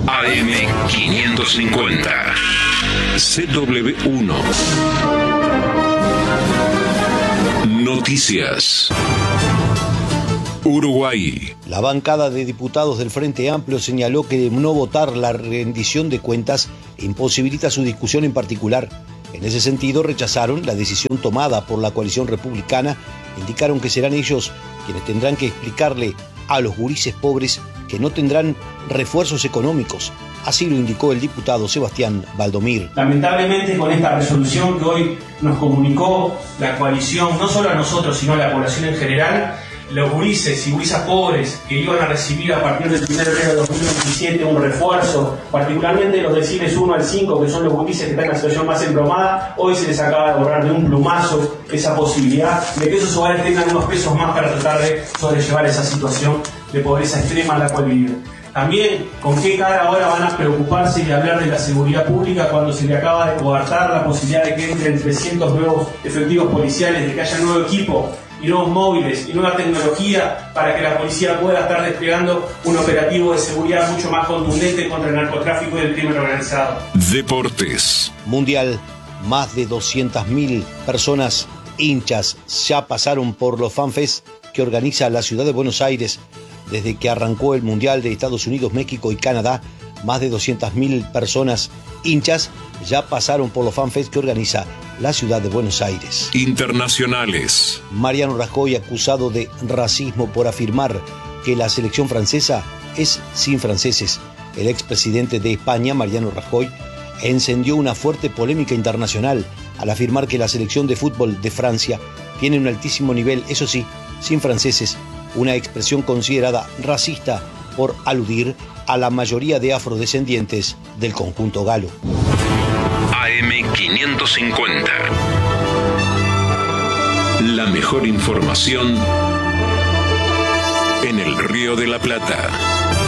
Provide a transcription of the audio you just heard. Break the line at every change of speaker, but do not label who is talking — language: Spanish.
AM550. CW1. Noticias. Uruguay.
La bancada de diputados del Frente Amplio señaló que no votar la rendición de cuentas imposibilita su discusión en particular. En ese sentido, rechazaron la decisión tomada por la coalición republicana. Indicaron que serán ellos quienes tendrán que explicarle a los gurises pobres que no tendrán refuerzos económicos. Así lo indicó el diputado Sebastián Valdomir.
Lamentablemente, con esta resolución que hoy nos comunicó la coalición, no solo a nosotros, sino a la población en general, los gurises y gurisas pobres que iban a recibir a partir del 1 de enero de 2027 un refuerzo, particularmente los deciles 1 al 5, que son los gurises que están en la situación más embromada, hoy se les acaba de borrar de un plumazo esa posibilidad de que esos hogares tengan unos pesos más para tratar de sobrellevar esa situación de pobreza extrema en la cual viven. También, ¿con qué cara ahora van a preocuparse y hablar de la seguridad pública cuando se le acaba de coartar la posibilidad de que entren 300 nuevos efectivos policiales, de que haya nuevo equipo y nuevos móviles y nueva tecnología para que la policía pueda estar desplegando un operativo de seguridad mucho más contundente contra el narcotráfico y el crimen organizado?
Deportes.
Mundial, más de 200.000 personas hinchas ya pasaron por los FanFest que organiza la ciudad de Buenos Aires. Desde que arrancó el Mundial de Estados Unidos, México y Canadá, más de 200.000 personas hinchas ya pasaron por los FanFest que organiza la ciudad de Buenos Aires.
Internacionales.
Mariano Rajoy, acusado de racismo por afirmar que la selección francesa es sin franceses. El expresidente de España, Mariano Rajoy, encendió una fuerte polémica internacional al afirmar que la selección de fútbol de Francia tiene un altísimo nivel, eso sí, sin franceses, una expresión considerada racista por aludir a la mayoría de afrodescendientes del conjunto galo.
AM550. La mejor información en el Río de la Plata.